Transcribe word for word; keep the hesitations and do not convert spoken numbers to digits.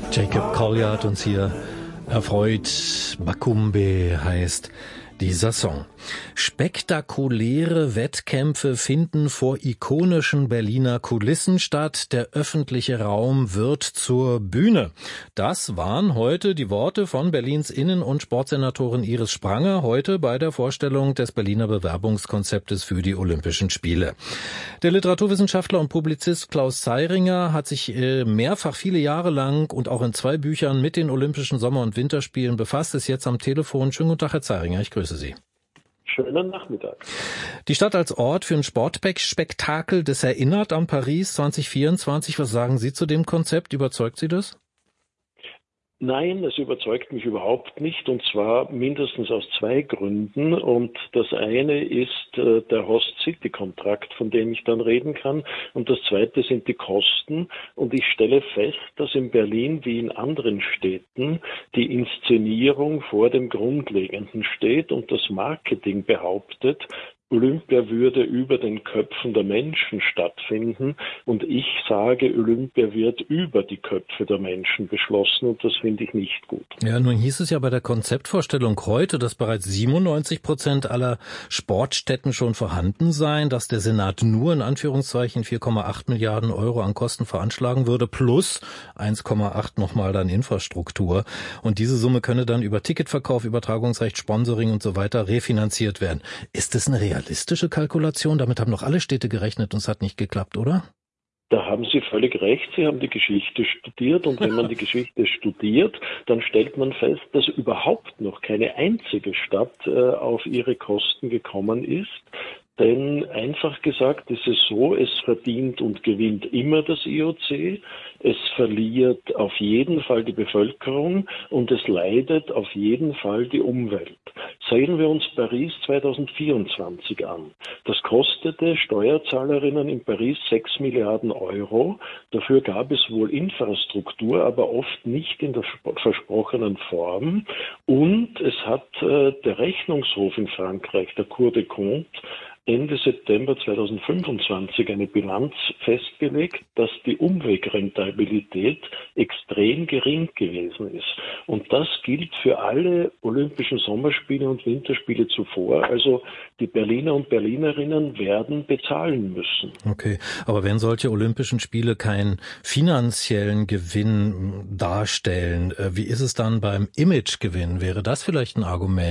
Jacob Collier hat uns hier erfreut. Makumbe heißt dieser Song. Spektakuläre Wettkämpfe finden vor ikonischen Berliner Kulissen statt. Der öffentliche Raum wird zur Bühne. Das waren heute die Worte von Berlins Innen- und Sportsenatorin Iris Spranger heute bei der Vorstellung des Berliner Bewerbungskonzeptes für die Olympischen Spiele. Der Literaturwissenschaftler und Publizist Klaus Zeiringer hat sich mehrfach viele Jahre lang und auch in zwei Büchern mit den Olympischen Sommer- und Winterspielen befasst, ist jetzt am Telefon. Schönen guten Tag, Herr Zeiringer, ich grüße Sie. Schönen Nachmittag. Die Stadt als Ort für ein Sportspektakel, das erinnert an Paris zwanzig vierundzwanzig. Was sagen Sie zu dem Konzept? Überzeugt Sie das? Nein, es überzeugt mich überhaupt nicht, und zwar mindestens aus zwei Gründen. Und das eine ist äh, der Host-City-Kontrakt, von dem ich dann reden kann, und das zweite sind die Kosten. Und ich stelle fest, dass in Berlin wie in anderen Städten die Inszenierung vor dem Grundlegenden steht und das Marketing behauptet, Olympia würde über den Köpfen der Menschen stattfinden, und ich sage, Olympia wird über die Köpfe der Menschen beschlossen, und das finde ich nicht gut. Ja, nun hieß es ja bei der Konzeptvorstellung heute, dass bereits siebenundneunzig Prozent aller Sportstätten schon vorhanden seien, dass der Senat nur in Anführungszeichen vier Komma acht Milliarden Euro an Kosten veranschlagen würde, plus eins Komma acht nochmal dann Infrastruktur. Und diese Summe könne dann über Ticketverkauf, Übertragungsrecht, Sponsoring und so weiter refinanziert werden. Ist das eine realistische Realistische Kalkulation? Damit haben doch alle Städte gerechnet und es hat nicht geklappt, oder? Da haben Sie völlig recht. Sie haben die Geschichte studiert, und wenn man die Geschichte studiert, dann stellt man fest, dass überhaupt noch keine einzige Stadt äh, auf ihre Kosten gekommen ist. Denn einfach gesagt ist es so, es verdient und gewinnt immer das I O C, es verliert auf jeden Fall die Bevölkerung und es leidet auf jeden Fall die Umwelt. Sehen wir uns Paris zwanzig vierundzwanzig an. Das kostete Steuerzahlerinnen in Paris sechs Milliarden Euro. Dafür gab es wohl Infrastruktur, aber oft nicht in der versprochenen Form. Und es hat äh, der Rechnungshof in Frankreich, der Cour des Comptes, Ende September zwanzig fünfundzwanzig eine Bilanz festgelegt, dass die Umwegrentabilität extrem gering gewesen ist. Und das gilt für alle Olympischen Sommerspiele und Winterspiele zuvor. Also die Berliner und Berlinerinnen werden bezahlen müssen. Okay, aber wenn solche Olympischen Spiele keinen finanziellen Gewinn darstellen, wie ist es dann beim Imagegewinn? Wäre das vielleicht ein Argument?